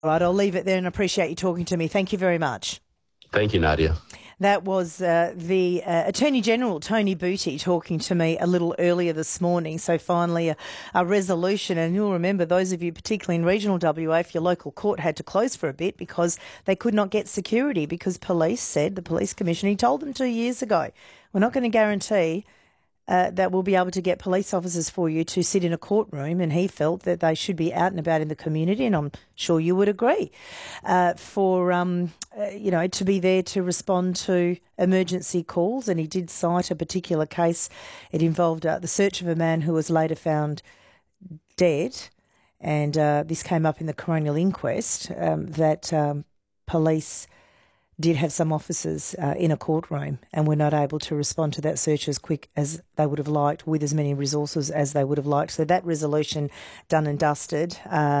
All right, I'll leave it there and appreciate you talking to me. Thank you very much. Thank you, Nadia. That was the Attorney General, Tony Booty, talking to me a little earlier this morning. So finally a resolution, and you'll remember, those of you particularly in regional WA, if your local court had to close for a bit because they could not get security because police said, the police commissioner, he told them 2 years ago, we're not going to guarantee that we'll be able to get police officers for you to sit in a courtroom, and he felt that they should be out and about in the community, and I'm sure you would agree, to be there to respond to emergency calls. And he did cite a particular case. It involved the search of a man who was later found dead, and this came up in the coronial inquest, that police did have some officers in a courtroom and were not able to respond to that search as quick as they would have liked, with as many resources as they would have liked. So that resolution done and dusted.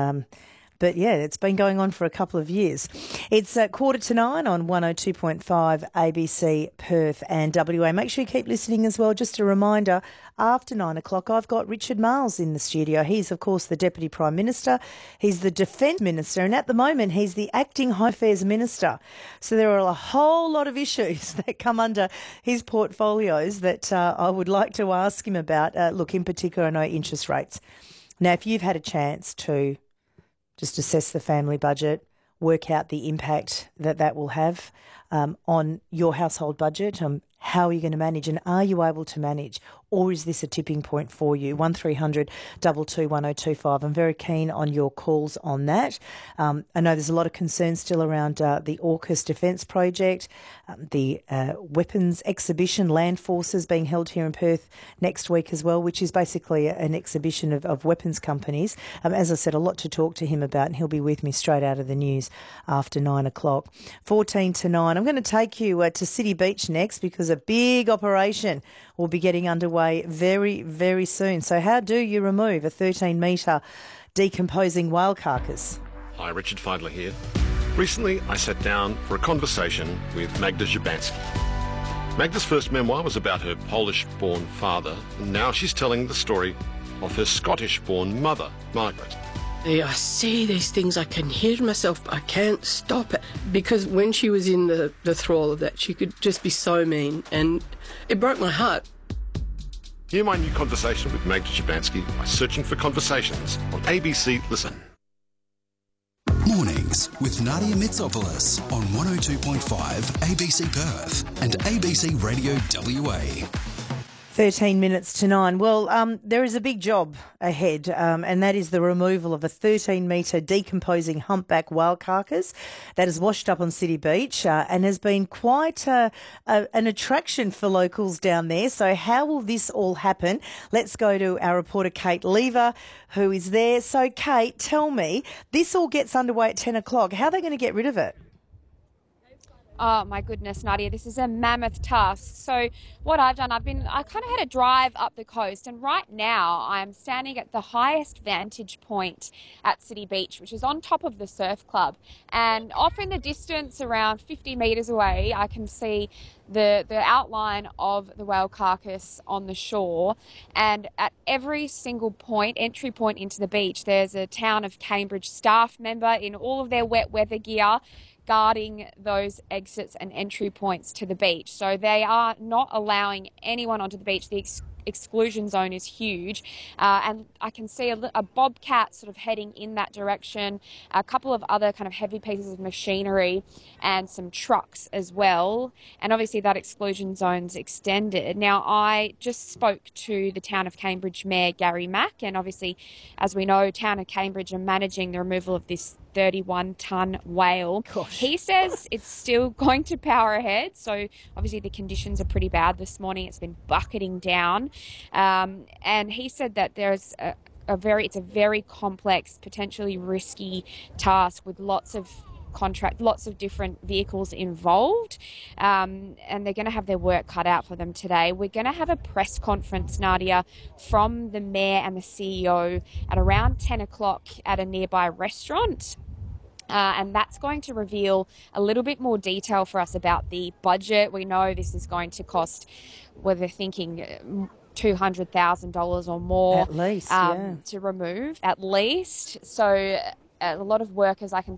But yeah, it's been going on for a couple of years. It's 8:45 on 102.5 ABC Perth and WA. Make sure you keep listening as well. Just a reminder, after 9 o'clock, I've got Richard Marles in the studio. He's, of course, the Deputy Prime Minister. He's the Defence Minister, and at the moment, he's the Acting Home Affairs Minister. So there are a whole lot of issues that come under his portfolios that I would like to ask him about. Look, in particular, I know interest rates. Now, if you've had a chance to just assess the family budget, work out the impact that will have on your household budget. How are you going to manage, and are you able to manage, or is this a tipping point for you? 1300 222 1025. I'm very keen on your calls on that. I know there's a lot of concern still around the AUKUS Defence Project, the weapons exhibition, Land Forces, being held here in Perth next week as well, which is basically an exhibition of weapons companies. As I said, a lot to talk to him about, and he'll be with me straight out of the news after 9 o'clock. 14 to 9. I'm going to take you to City Beach next, because a big operation will be getting underway very, very soon. So how do you remove a 13-metre decomposing whale carcass? Hi, Richard Feidler here. Recently, I sat down for a conversation with Magda Szubanski. Magda's first memoir was about her Polish-born father, and now she's telling the story of her Scottish-born mother, Margaret. I see these things, I can hear myself, but I can't stop it. Because when she was in the thrall of that, she could just be so mean, and it broke my heart. Hear my new conversation with Magda Szubanski by searching for Conversations on ABC Listen. Mornings with Nadia Mitsopoulos on 102.5 ABC Perth and ABC Radio WA. 13 minutes to 9. Well, there is a big job ahead, and that is the removal of a 13-metre decomposing humpback whale carcass that has washed up on City Beach and has been quite an attraction for locals down there. So how will this all happen? Let's go to our reporter Kate Lever, who is there. So, Kate, tell me, this all gets underway at 10 o'clock. How are they going to get rid of it? Oh my goodness, Nadia, this is a mammoth task. So what I've done, I kind of had a drive up the coast, and right now I'm standing at the highest vantage point at City Beach, which is on top of the surf club. And off in the distance, around 50 metres away, I can see the outline of the whale carcass on the shore. And at every single point, entry point into the beach, there's a Town of Cambridge staff member in all of their wet weather gear, guarding those exits and entry points to the beach. So they are not allowing anyone onto the beach. The exclusion zone is huge, and I can see a bobcat sort of heading in that direction, a couple of other kind of heavy pieces of machinery and some trucks as well, and obviously that exclusion zone's extended. Now, I just spoke to the Town of Cambridge Mayor Gary Mack, and obviously, as we know, Town of Cambridge are managing the removal of this 31-tonne whale. Gosh. He says it's still going to power ahead, so obviously the conditions are pretty bad this morning. It's been bucketing down, and he said that there's it's a very complex, potentially risky task with lots of different vehicles involved, and they're going to have their work cut out for them today. We're going to have a press conference, Nadia, from the Mayor and the CEO at around 10 o'clock at a nearby restaurant. And that's going to reveal a little bit more detail for us about the budget. We know this is going to cost, well, they're thinking $200,000 or more at least, to remove, at least. So a lot of workers, I can